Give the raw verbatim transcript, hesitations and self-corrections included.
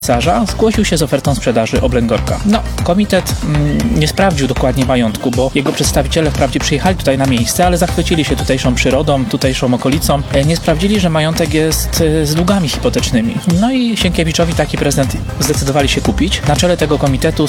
Carza zgłosił się z ofertą sprzedaży Oblęgorka. No, komitet mm, nie sprawdził dokładnie majątku, bo jego przedstawiciele wprawdzie przyjechali tutaj na miejsce, ale zachwycili się tutejszą przyrodą, tutejszą okolicą. E, nie sprawdzili, że majątek jest e, z długami hipotecznymi. No i Sienkiewiczowi taki prezent zdecydowali się kupić. Na czele tego komitetu